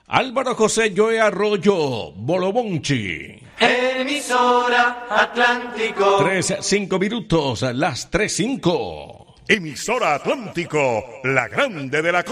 Álvaro José Joe Arroyo, Bolobonchi. Emisora Atlántico. 3-5 minutos, las 3:05. Emisora Atlántico, la grande de la